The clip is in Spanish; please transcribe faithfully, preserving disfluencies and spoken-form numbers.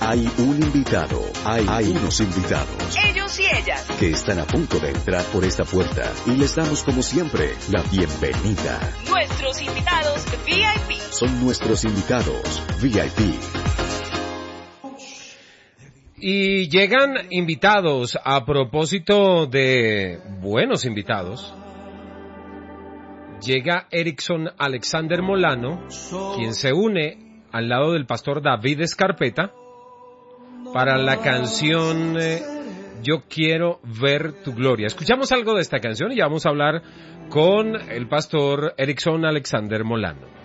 Hay un invitado, hay, hay unos invitados. Ellos y ellas. Que están a punto de entrar por esta puerta y les damos como siempre la bienvenida. Nuestros invitados V I P. Son nuestros invitados V I P. Y llegan invitados a propósito de buenos invitados. Llega Erickson Alexander Molano, quien se une al lado del pastor David Escarpeta para la canción eh, Yo quiero ver tu gloria. Escuchamos algo de esta canción y ya vamos a hablar con el pastor Erickson Alexander Molano.